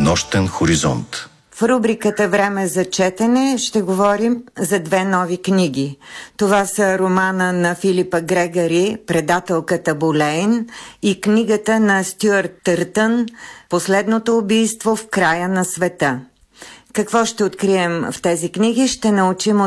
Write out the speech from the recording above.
Нощен хоризонт. В рубриката Време за четене ще говорим за две нови книги. Това са романа на Филипа Грегъри «Предателката Болейн» и книгата на Стюарт Търтън «Последното убийство в края на света». Какво ще открием в тези книги? Ще научим от